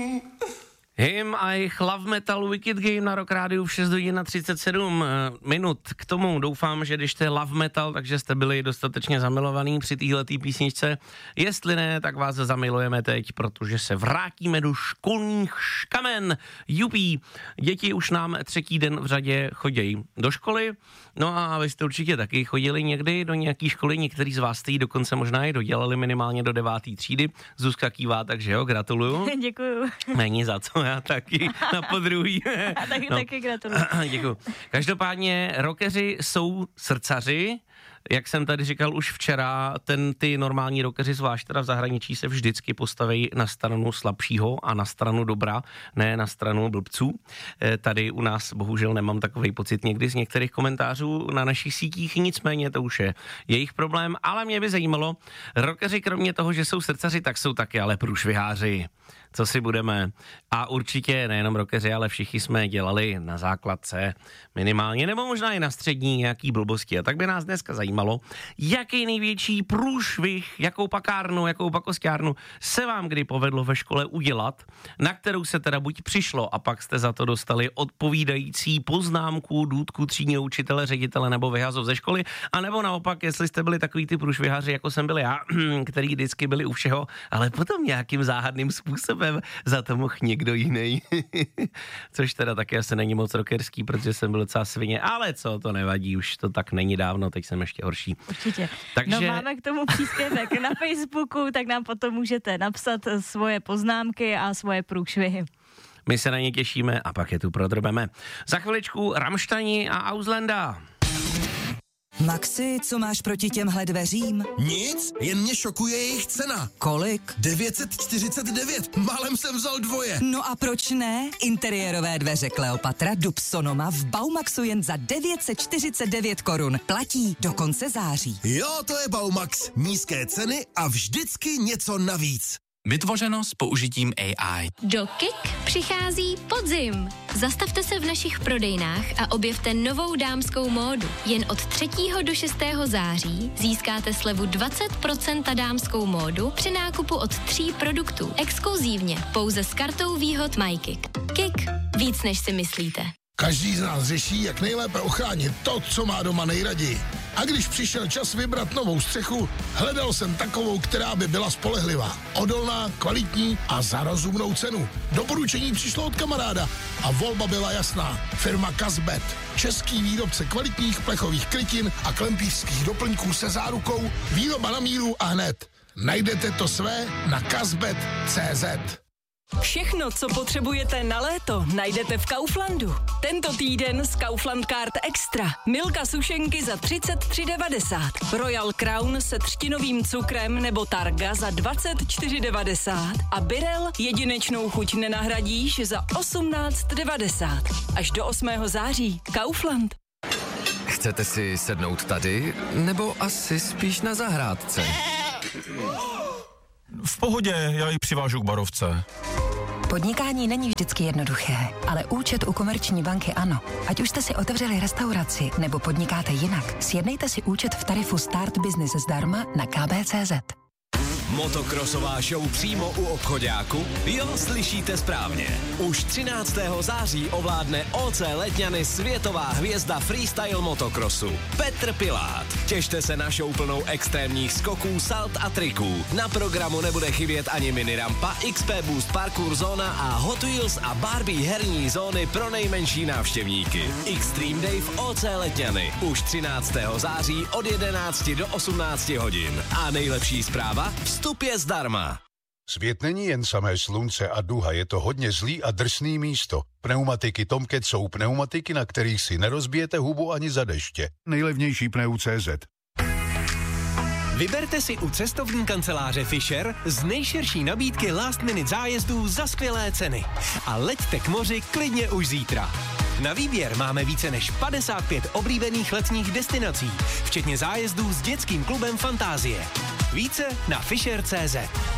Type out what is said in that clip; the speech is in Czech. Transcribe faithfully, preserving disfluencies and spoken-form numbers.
Him a jejich Love Metal Wicked Game na Rock Rádiu v šest hodin a třicet sedm minut. K tomu doufám, že když jste Love Metal, takže jste byli dostatečně zamilovaný při téhletý písničce. Jestli ne, tak vás zamilujeme teď, protože se vrátíme do školních škamen. Jupí, děti už nám třetí den v řadě chodějí do školy. No a vy jste určitě taky chodili někdy do nějaký školy, některý z vás jste jí dokonce možná i dodělali minimálně do devátý třídy. Zuzka kývá, takže jo, gratuluju. Děkuju. Není za co, já taky na podruhý. Já taky, no. taky gratuluju. Děkuju. Každopádně rockeři jsou srdcaři. Jak jsem tady říkal už včera, ten ty normální rockeři, zvlášť teda v zahraničí, se vždycky postaví na stranu slabšího a na stranu dobra, ne na stranu blbců. Tady u nás bohužel nemám takový pocit někdy z některých komentářů na našich sítích, nicméně to už je jejich problém, ale mě by zajímalo, rockeři kromě toho, že jsou srdcaři, tak jsou taky ale průšviháři. Co si budeme. A určitě nejenom rockeři, ale všichni jsme dělali na základce minimálně, nebo možná i na střední nějaký blbosti. A tak by nás dneska zajímalo, jaký největší průšvih, jakou pakárnu, jakou pakosťárnu se vám kdy povedlo ve škole udělat, na kterou se teda buď přišlo a pak jste za to dostali odpovídající poznámku, důtku třídního učitele, ředitele nebo vyhazov ze školy, a nebo naopak, jestli jste byli takový ty průšviháři, jako jsem byl já, který vždycky byli u všeho, ale potom nějakým záhadným způsobem za to mohl někdo jiný. Což teda taky asi není moc rockerský, protože jsem byl docela svině, ale co, to nevadí, už to tak není dávno, teď jsem ještě horší. Určitě. Takže... No máme k tomu příspěvek na Facebooku, tak nám potom můžete napsat svoje poznámky a svoje průšvihy. My se na ně těšíme a pak je tu prodrbeme. Za chviličku Rammsteini a Auslanda. Maxi, co máš proti těmhle dveřím? Nic, jen mě šokuje jejich cena. Kolik? devět set čtyřicet devět, málem jsem vzal dvoje. No a proč ne? Interiérové dveře Kleopatra Dub Sonoma v Baumaxu jen za devět set čtyřicet devět korun. Platí do konce září. Jo, to je Baumax. Nízké ceny a vždycky něco navíc. Vytvořeno s použitím A I. Do Kik přichází podzim. Zastavte se v našich prodejnách a objevte novou dámskou módu. Jen od třetího do šestého září získáte slevu dvacet procent na dámskou módu při nákupu od tří produktů. Exkluzívně pouze s kartou výhod MyKik. Kik. Víc než si myslíte. Každý z nás řeší, jak nejlépe ochránit to, co má doma nejraději. A když přišel čas vybrat novou střechu, hledal jsem takovou, která by byla spolehlivá, odolná, kvalitní a za rozumnou cenu. Doporučení přišlo od kamaráda a volba byla jasná. Firma Kazbet, český výrobce kvalitních plechových krytin a klempířských doplňků se zárukou, výroba na míru a hned. Najdete to své na kazbet tečka cé zet. Všechno, co potřebujete na léto, najdete v Kauflandu. Tento týden z Kaufland Card Extra. Milka sušenky za třicet tři devadesát. Royal Crown se třtinovým cukrem nebo Targa za dvacet čtyři devadesát. A Birel jedinečnou chuť nenahradíš za osmnáct devadesát. Až do osmého září. Kaufland. Chcete si sednout tady, nebo asi spíš na zahrádce? V pohodě, já ji přivážu k barovce. Podnikání není vždycky jednoduché, ale účet u Komerční banky ano. Ať už jste si otevřeli restauraci nebo podnikáte jinak, sjednejte si účet v tarifu Start Business zdarma na k b tečka cé zet. Motokrosová show přímo u obchoďáku? Jo, slyšíte správně. Už třináctého září ovládne O C Letňany světová hvězda freestyle motokrosu Petr Pilát. Těšte se na show plnou extrémních skoků, salt a triků. Na programu nebude chybět ani minirampa, X P Boost parkour zóna a Hot Wheels a Barbie herní zóny pro nejmenší návštěvníky. Extreme Day v O C Letňany. Už třináctého září od jedenácti do osmnácti hodin. A nejlepší zpráva? Vstup je zdarma. Svět není jen samé slunce a duha, je to hodně zlý a drsný místo. Pneumatiky Tomcat jsou pneumatiky, na kterých si nerozbijete hubu ani za deště. Nejlevnější pneu tečka cé zet. Vyberte si u cestovní kanceláře Fisher z nejširší nabídky last minute zájezdů za skvělé ceny. A leďte k moři klidně už zítra. Na výběr máme více než padesát pět oblíbených letních destinací, včetně zájezdů s dětským klubem Fantázie. Více na fisher tečka cé zet.